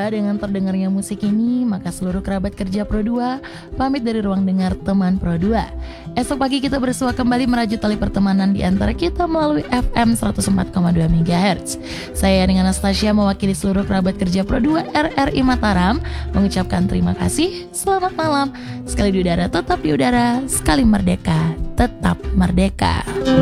Lega dengan terdengarnya musik ini, maka seluruh kerabat kerja Pro 2 pamit dari ruang dengar teman Pro 2. Esok pagi kita bersua kembali merajut tali pertemanan di antara kita melalui FM 104,2 MHz. Saya dengan Anastasia mewakili seluruh kerabat kerja Pro 2 RRI Mataram mengucapkan terima kasih, selamat malam. Sekali di udara tetap di udara, sekali merdeka tetap merdeka.